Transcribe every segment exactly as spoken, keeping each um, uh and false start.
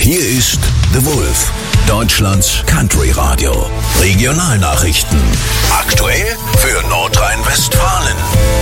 Hier ist The Wolf, Deutschlands Country Radio. Regionalnachrichten. Aktuell für Nordrhein-Westfalen.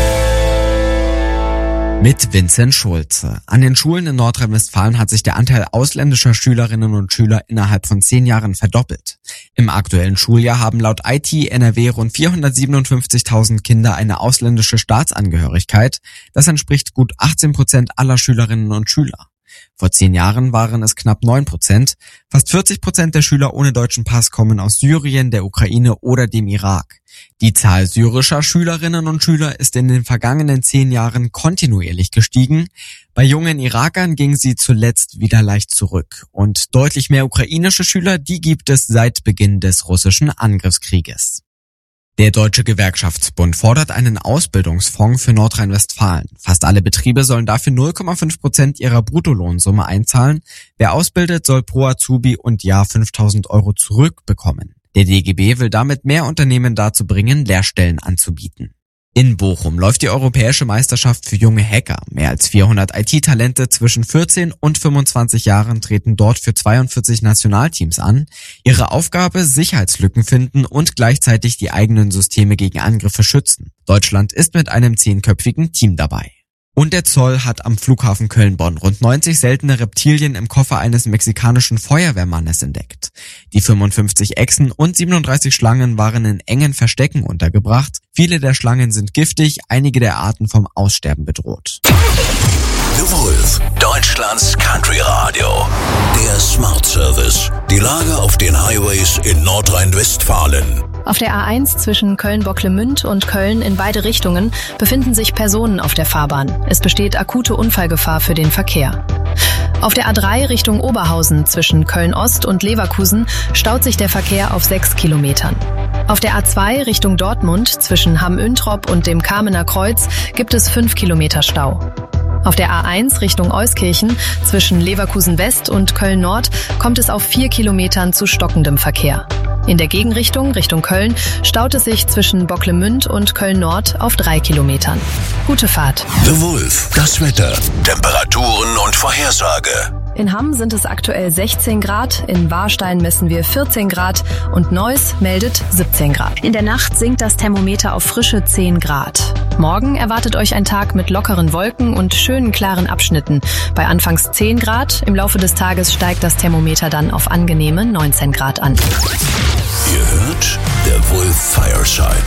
Mit Vincent Schulze. An den Schulen in Nordrhein-Westfalen hat sich der Anteil ausländischer Schülerinnen und Schüler innerhalb von zehn Jahren verdoppelt. Im aktuellen Schuljahr haben laut I T N R W rund vierhundertsiebenundfünfzigtausend Kinder eine ausländische Staatsangehörigkeit. Das entspricht gut achtzehn Prozent aller Schülerinnen und Schüler. Vor zehn Jahren waren es knapp neun Prozent. Fast vierzig Prozent der Schüler ohne deutschen Pass kommen aus Syrien, der Ukraine oder dem Irak. Die Zahl syrischer Schülerinnen und Schüler ist in den vergangenen zehn Jahren kontinuierlich gestiegen. Bei jungen Irakern ging sie zuletzt wieder leicht zurück. Und deutlich mehr ukrainische Schüler, die gibt es seit Beginn des russischen Angriffskrieges. Der Deutsche Gewerkschaftsbund fordert einen Ausbildungsfonds für Nordrhein-Westfalen. Fast alle Betriebe sollen dafür null Komma fünf Prozent ihrer Bruttolohnsumme einzahlen. Wer ausbildet, soll pro Azubi und Jahr fünftausend Euro zurückbekommen. Der D G B will damit mehr Unternehmen dazu bringen, Lehrstellen anzubieten. In Bochum läuft die Europäische Meisterschaft für junge Hacker. Mehr als vierhundert I T-Talente zwischen vierzehn und fünfundzwanzig Jahren treten dort für zweiundvierzig Nationalteams an. Ihre Aufgabe: Sicherheitslücken finden und gleichzeitig die eigenen Systeme gegen Angriffe schützen. Deutschland ist mit einem zehnköpfigen Team dabei. Und der Zoll hat am Flughafen Köln-Bonn rund neunzig seltene Reptilien im Koffer eines mexikanischen Feuerwehrmannes entdeckt. Die fünfundfünfzig Echsen und siebenunddreißig Schlangen waren in engen Verstecken untergebracht. Viele der Schlangen sind giftig, einige der Arten vom Aussterben bedroht. The Wolf, Deutschlands Country Radio. Der Smart Service. Die Lage auf den Highways in Nordrhein-Westfalen. Auf der A eins zwischen Köln-Bocklemünd und Köln in beide Richtungen befinden sich Personen auf der Fahrbahn. Es besteht akute Unfallgefahr für den Verkehr. Auf der A drei Richtung Oberhausen zwischen Köln-Ost und Leverkusen staut sich der Verkehr auf sechs Kilometern. Auf der A zwei Richtung Dortmund zwischen Hamm-Üntrop und dem Kamener Kreuz gibt es fünf Kilometer Stau. Auf der A eins Richtung Euskirchen zwischen Leverkusen West und Köln Nord kommt es auf vier Kilometern zu stockendem Verkehr. In der Gegenrichtung Richtung Köln staut es sich zwischen Bocklemünd und Köln Nord auf drei Kilometern. Gute Fahrt. The Wolf, das Wetter, Temperaturen und Vorhersage. In Hamm sind es aktuell sechzehn Grad, in Warstein messen wir vierzehn Grad und Neuss meldet siebzehn Grad. In der Nacht sinkt das Thermometer auf frische zehn Grad. Morgen erwartet euch ein Tag mit lockeren Wolken und schönen klaren Abschnitten. Bei anfangs zehn Grad, im Laufe des Tages steigt das Thermometer dann auf angenehme neunzehn Grad an. Ihr hört der Wolf Fireside.